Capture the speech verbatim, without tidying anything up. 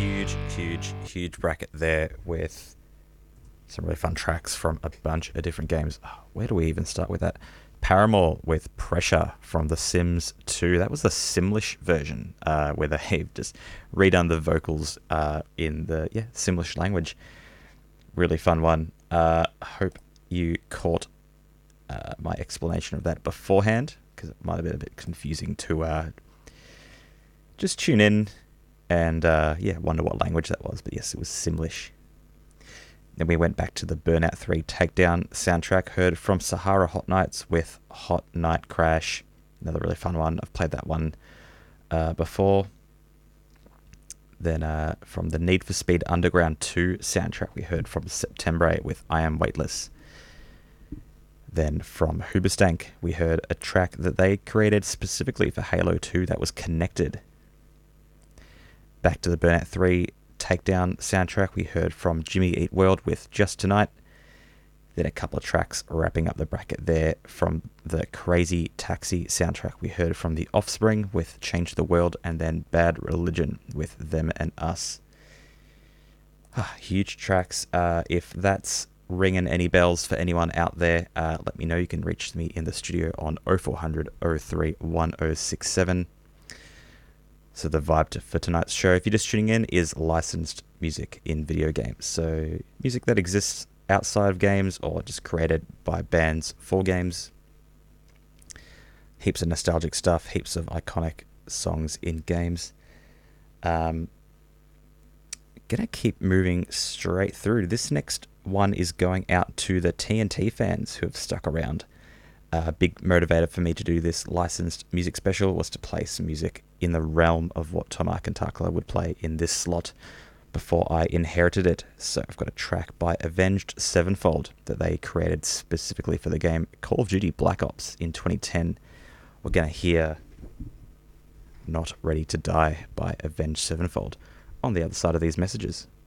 huge, huge, huge bracket there with some really fun tracks from a bunch of different games. Oh, where do we even start with that? Paramore with Pressure from The Sims two. That was the Simlish version, uh, where they've just redone the vocals uh, in the yeah Simlish language. Really fun one. Uh, hope you caught uh, my explanation of that beforehand, because it might have been a bit confusing to uh, just tune in and uh, yeah wonder what language that was. But yes, it was Simlish. Then we went back to the Burnout three Takedown soundtrack, heard from Sahara Hot Nights with Hot Night Crash. Another really fun one. I've played that one uh, before. Then uh, from the Need for Speed Underground two soundtrack, we heard from September with I Am Weightless. Then from Hoobastank, we heard a track that they created specifically for Halo two that was Connected. Back to the Burnout three Takedown soundtrack, we heard from Jimmy Eat World with Just Tonight. Then a couple of tracks wrapping up the bracket there. From the Crazy Taxi soundtrack, we heard from The Offspring with Change the World, and then Bad Religion with Them and Us. Ah, huge tracks. Uh, if that's ringing any bells for anyone out there, uh, let me know. You can reach me in the studio on oh four hundred, oh three, one oh six seven. So the vibe to, for tonight's show, if you're just tuning in, is licensed music in video games. So music that exists outside of games or just created by bands for games. Heaps of nostalgic stuff, heaps of iconic songs in games. Um, gonna keep moving straight through. This next one is going out to the T N T fans who have stuck around. A big motivator for me to do this licensed music special was to play some music in the realm of what Tom Arcantara would play in this slot before I inherited it. So I've got a track by Avenged Sevenfold that they created specifically for the game Call of Duty Black Ops in twenty ten. We're going to hear Not Ready to Die by Avenged Sevenfold on the other side of these messages.